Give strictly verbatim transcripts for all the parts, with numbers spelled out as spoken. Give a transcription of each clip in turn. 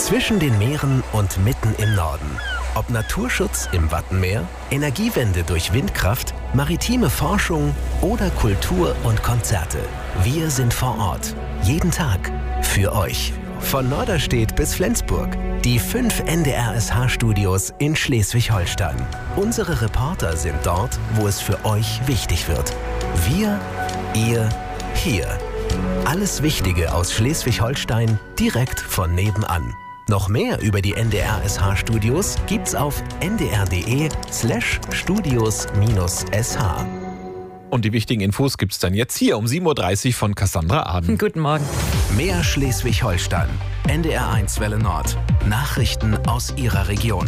Zwischen den Meeren und mitten im Norden. Ob Naturschutz im Wattenmeer, Energiewende durch Windkraft, maritime Forschung oder Kultur und Konzerte. Wir sind vor Ort. Jeden Tag. Für euch. Von Norderstedt bis Flensburg. Die fünf N D R S H-Studios in Schleswig-Holstein. Unsere Reporter sind dort, wo es für euch wichtig wird. Wir, ihr, hier. Alles Wichtige aus Schleswig-Holstein direkt von nebenan. Noch mehr über die N D R S H-Studios gibt's auf ndr.de slash studios minus sh. Und die wichtigen Infos gibt's dann jetzt hier um sieben Uhr dreißig von Cassandra Aden. Guten Morgen. Mehr Schleswig-Holstein. N D R eins Welle Nord. Nachrichten aus Ihrer Region.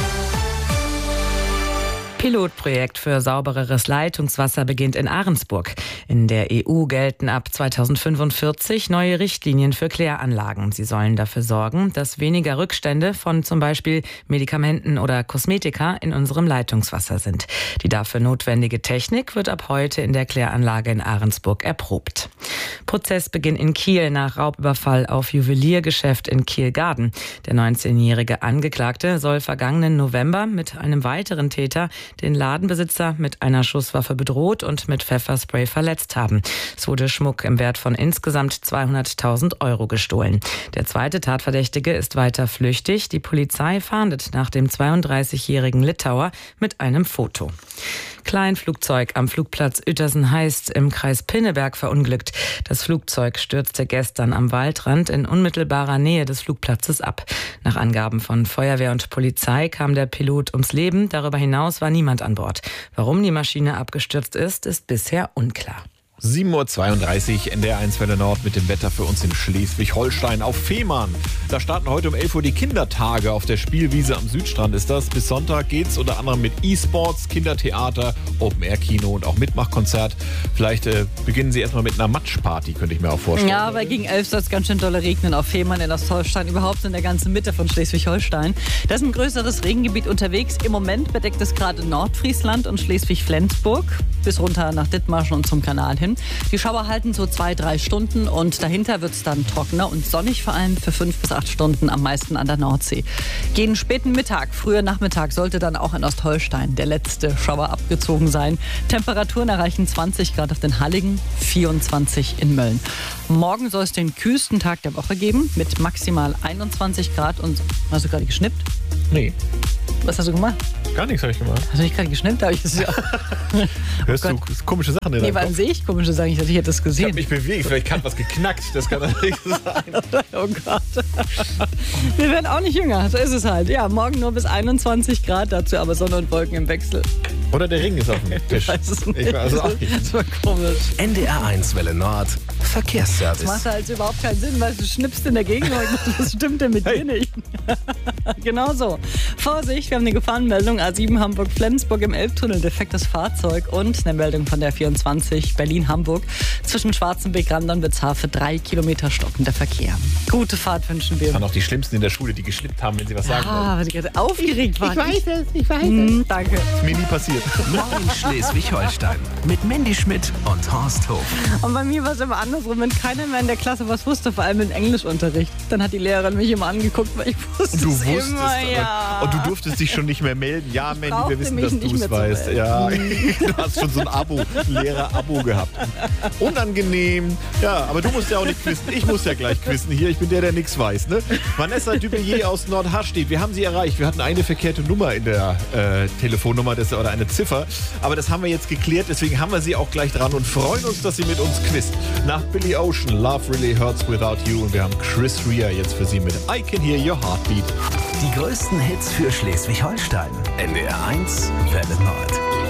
Pilotprojekt für saubereres Leitungswasser beginnt in Ahrensburg. In der E U gelten ab zweitausendfünfundvierzig neue Richtlinien für Kläranlagen. Sie sollen dafür sorgen, dass weniger Rückstände von zum Beispiel Medikamenten oder Kosmetika in unserem Leitungswasser sind. Die dafür notwendige Technik wird ab heute in der Kläranlage in Ahrensburg erprobt. Prozessbeginn in Kiel nach Raubüberfall auf Juweliergeschäft in Kiel-Garden. Der neunzehnjährige Angeklagte soll vergangenen November mit einem weiteren Täter den Ladenbesitzer mit einer Schusswaffe bedroht und mit Pfefferspray verletzt haben. Es wurde Schmuck im Wert von insgesamt zweihunderttausend Euro gestohlen. Der zweite Tatverdächtige ist weiter flüchtig. Die Polizei fahndet nach dem zweiunddreißigjährigen Litauer mit einem Foto. Kleinflugzeug am Flugplatz Uetersen-Heist im Kreis Pinneberg verunglückt. Das Flugzeug stürzte gestern am Waldrand in unmittelbarer Nähe des Flugplatzes ab. Nach Angaben von Feuerwehr und Polizei kam der Pilot ums Leben. Darüber hinaus war niemand an Bord. Warum die Maschine abgestürzt ist, ist bisher unklar. sieben Uhr zweiunddreißig, N D R eins Welle Nord mit dem Wetter für uns in Schleswig-Holstein auf Fehmarn. Da starten heute um elf Uhr die Kindertage auf der Spielwiese am Südstrand ist das. Bis Sonntag geht's unter anderem mit E-Sports, Kindertheater, Open-Air-Kino und auch Mitmachkonzert. Vielleicht äh, beginnen Sie erstmal mit einer Matschparty, könnte ich mir auch vorstellen. Ja, weil gegen elf soll es ganz schön dolle regnen auf Fehmarn in Ostholstein, überhaupt in der ganzen Mitte von Schleswig-Holstein. Da ist ein größeres Regengebiet unterwegs. Im Moment bedeckt es gerade Nordfriesland und Schleswig-Flensburg bis runter nach Dithmarschen und zum Kanal hin. Die Schauer halten so zwei, drei Stunden und dahinter wird es dann trockener und sonnig, vor allem für fünf bis acht Stunden, am meisten an der Nordsee. Gegen späten Mittag, früher Nachmittag sollte dann auch in Ostholstein der letzte Schauer abgezogen sein. Temperaturen erreichen zwanzig Grad auf den Halligen, vierundzwanzig in Mölln. Morgen soll es den kühlsten Tag der Woche geben mit maximal einundzwanzig Grad und... Hast du gerade geschnippt? Nee. Was hast du gemacht? Gar nichts habe ich gemacht. Hast du nicht gerade geschnippt? Da hab ich das ja. Hörst oh du komische Sachen in Nee, deinem wann Kopf? sehe ich komische Sachen? Ich dachte, ich hätte das Ich gesehen. habe mich bewegt, vielleicht hat was geknackt, das kann natürlich sein. Oh Gott. Wir werden auch nicht jünger, so ist es halt. Ja, morgen nur bis einundzwanzig Grad, dazu aber Sonne und Wolken im Wechsel. Oder der Ring ist auf dem Tisch. Ich weiß es nicht. Ich weiß es auch nicht. Das war komisch. N D R eins Welle Nord. Das Verkehrsservice. macht halt überhaupt keinen Sinn, weil du schnippst in der Gegend und das stimmt ja mit Hey. dir nicht. Genau so. Vorsicht, wir haben eine Gefahrenmeldung. A sieben Hamburg-Flensburg im Elbtunnel, defektes Fahrzeug und eine Meldung von der vierundzwanzig Berlin-Hamburg. Zwischen Schwarzenbeck-Randern wird für drei Kilometer stockender Verkehr. Gute Fahrt wünschen wir. Das waren auch die Schlimmsten in der Schule, die geschlippt haben, wenn sie was sagen wollten. Ah, weil die gerade aufgeregt waren. es, ich weiß Hm, danke. Ist mir nie passiert. Moin Schleswig-Holstein. Mit Mandy Schmidt und Horst Hof. Und bei mir war es immer andersrum, wenn keiner mehr in der Klasse was wusste, vor allem im Englischunterricht. Dann hat die Lehrerin mich immer angeguckt, weil ich wusste Und du es wusstest, immer, aber- ja. und du durftest dich schon nicht mehr melden. Ja, Mandy, brauchte wir wissen, mich dass nicht du es mehr zu weißt. melden. Ja, du hast schon so ein Abo, Lehrer-Abo gehabt. Unangenehm. Ja, aber du musst ja auch nicht quissen. Ich muss ja gleich quissen hier. Ich bin der, der nichts weiß. Ne? Vanessa Dubelier aus Nordharstedt. Wir haben sie erreicht. Wir hatten eine verkehrte Nummer in der äh, Telefonnummer das, oder eine Ziffer. Aber das haben wir jetzt geklärt. Deswegen haben wir sie auch gleich dran und freuen uns, dass sie mit uns quizt. Nach Billy Ocean, Love Really Hurts Without You. Und wir haben Chris Rea jetzt für sie mit I Can Hear Your Heartbeat. Die größten Hits für Schleswig-Holstein. N D R eins Welle Nord.